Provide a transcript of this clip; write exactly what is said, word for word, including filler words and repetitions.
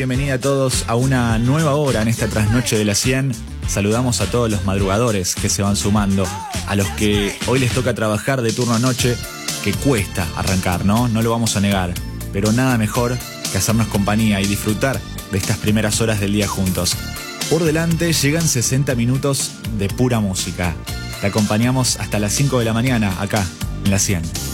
Bienvenida a todos a una nueva hora en esta trasnoche de la cien. Saludamos a todos los madrugadores que se van sumando, a los que hoy les toca trabajar de turno a noche, que cuesta arrancar, ¿no? No lo vamos a negar, pero nada mejor que hacernos compañía y disfrutar de estas primeras horas del día juntos. Por delante llegan sesenta minutos de pura música. Te acompañamos hasta las cinco de la mañana acá en la cien.